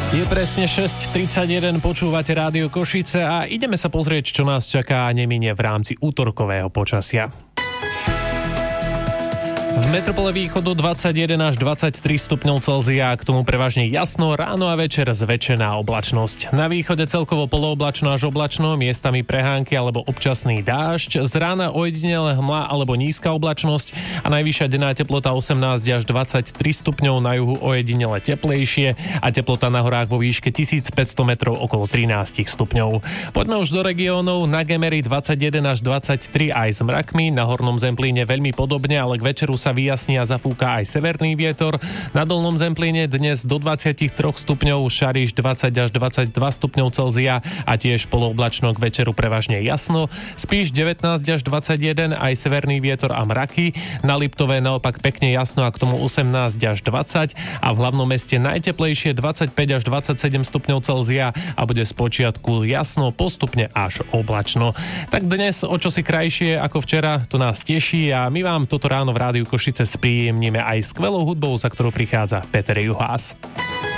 Je presne 6:31, počúvate Rádio Košice a ideme sa pozrieť, čo nás čaká a neminie v rámci útorkového počasia. V metropole východu 21 až 23 stupňov Celzia, k tomu prevažne jasno, ráno a večer zväčšená oblačnosť. Na východe celkovo polooblačno až oblačno, miestami prehánky alebo občasný dážď, z rána ojedinele hmla alebo nízka oblačnosť a najvyššia denná teplota 18 až 23 stupňov, na juhu ojedinele teplejšie a teplota na horách vo výške 1500 metrov okolo 13 stupňov. Poďme už do regiónov. Na Gemeri 21 až 23 aj s mrakmi, na Hornom Zemplíne veľmi podobne, ale k večeru sa vyjasní a zafúka aj severný vietor. Na Dolnom Zemplíne dnes do 23 stupňov, Šariš 20 až 22 stupňov Celzia a tiež polooblačno, k večeru prevažne jasno. Spíš 19 až 21, aj severný vietor a mraky. Na Liptove naopak pekne jasno a k tomu 18 až 20 a v hlavnom meste najteplejšie 25 až 27 stupňov Celzia a bude spočiatku jasno, postupne až oblačno. Tak dnes o čosi krajšie ako včera, to nás teší a my vám toto ráno v Rádiu Košice spríjemníme aj skvelou hudbou, za ktorou prichádza Peter Juhás.